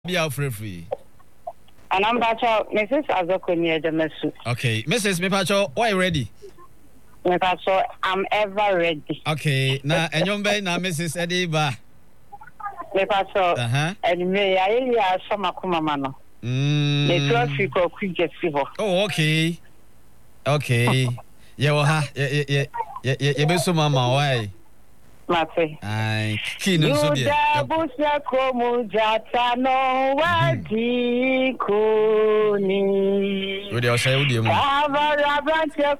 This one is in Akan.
be out free. And I'm Mrs. Azoko near the Messu. Okay, Mrs. Mipacho, why ready? Mipacho, I'm ever ready. Okay, now and you now Mrs. Ediba. Mipacho, and me, I some Akumamano. The traffic or quick get fever. Oh, okay. Okay. Yeah, be so mama, why? Mate. Ay, kinu so dia. Busia komu jata no wadi kuni. We dey say we dey mu. Avara branche